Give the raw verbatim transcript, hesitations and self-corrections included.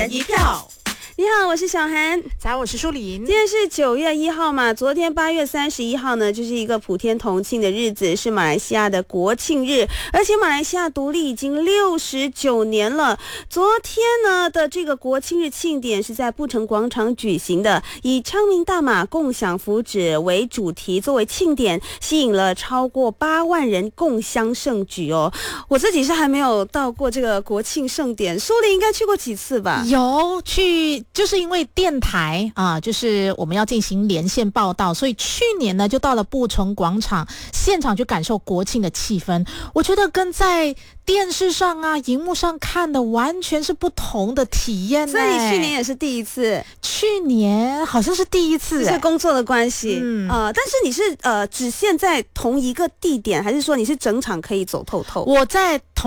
人一票。 你好，我是小涵。 早，我是舒琳。 今天是九月一号嘛，昨天八月三十一号呢，就是一个普天同庆的日子，是马来西亚的国庆日，而且马来西亚独立已经六十九年了。昨天呢的这个国庆日庆典是在布城广场举行的，以昌明大马共享福祉为主题，作为庆典，吸引了超过八万人共襄盛举哦。我自己是还没有到过这个国庆盛典，舒琳应该去过几次吧？ 有去。就是因为电台啊，就是我们要进行连线报道，所以去年呢就到了布城广场现场去感受国庆的气氛。我觉得跟在电视上啊、荧幕上看的完全是不同的体验。 所以你去年也是第一次？ 去年好像是第一次， 是工作的关系。 嗯呃，但是你是呃只限在同一个地点，还是说你是整场可以走透透？ 我在同